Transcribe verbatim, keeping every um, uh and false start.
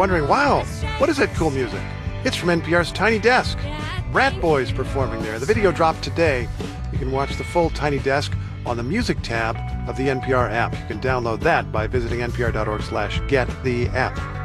wondering, wow, what is that cool music? It's from N P R's Tiny Desk. Rat Boys performing there. The video dropped today. You can watch the full Tiny Desk on the music tab of the N P R app. You can download that by visiting npr.org slash get the app.